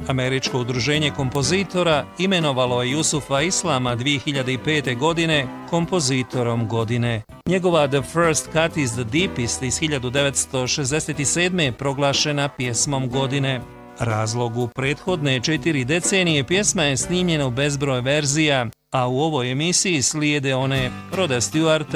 Američko udruženje kompozitora imenovalo je Jusufa Islama 2005. godine kompozitorom godine. Njegova The First Cut is the Deepest iz 1967. proglašena pjesmom godine. Razlog u prethodne 4 decenije pjesma je snimljena u bezbroj verzija, a u ovoj emisiji slijede one Roda Stewarta